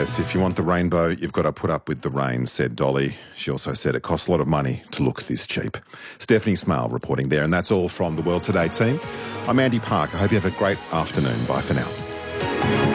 Yes, if you want the rainbow, you've got to put up with the rain, said Dolly. She also said it costs a lot of money to look this cheap. Stephanie Smale reporting there, and that's all from the World Today team. I'm Andy Park. I hope you have a great afternoon. Bye for now.